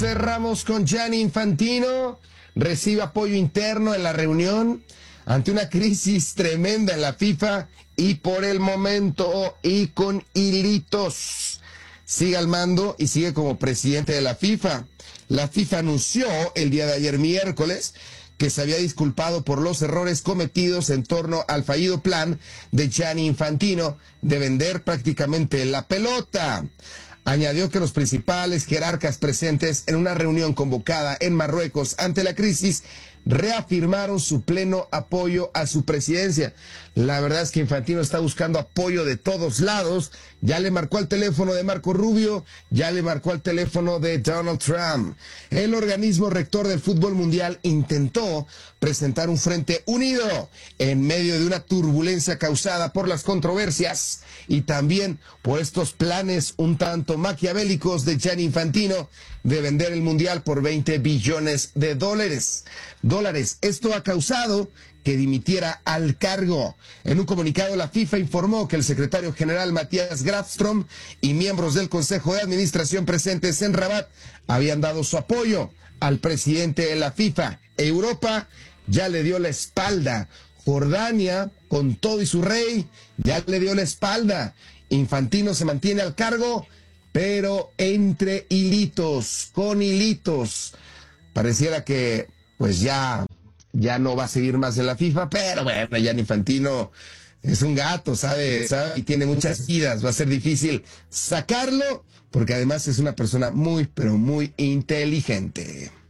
Cerramos con Gianni Infantino. Recibe apoyo interno en la reunión ante una crisis tremenda en la FIFA y por el momento y con hilitos sigue al mando y sigue como presidente de la FIFA. La FIFA anunció el día de ayer miércoles que se había disculpado por los errores cometidos en torno al fallido plan de Gianni Infantino de vender prácticamente la pelota. Añadió que los principales jerarcas presentes en una reunión convocada en Marruecos ante la crisis reafirmaron su pleno apoyo a su presidencia. La verdad es que Infantino está buscando apoyo de todos lados. Ya le marcó al teléfono de Marco Rubio, ya le marcó al teléfono de Donald Trump. El organismo rector del fútbol mundial intentó presentar un frente unido en medio de una turbulencia causada por las controversias y también por estos planes un tanto maquiavélicos de Gianni Infantino de vender el mundial por 20 billones de dólares. Esto ha causado que dimitiera al cargo. En un comunicado, la FIFA informó que el secretario general Matías Grafström y miembros del Consejo de Administración presentes en Rabat habían dado su apoyo al presidente de la FIFA. Europa ya le dio la espalda. Jordania, con todo y su rey, ya le dio la espalda. Infantino se mantiene al cargo, pero entre hilitos, con hilitos. Pareciera que pues ya no va a seguir más en la FIFA, pero bueno, Gianni Infantino es un gato, sabe, y tiene muchas idas. Va a ser difícil sacarlo, porque además es una persona muy, pero muy inteligente.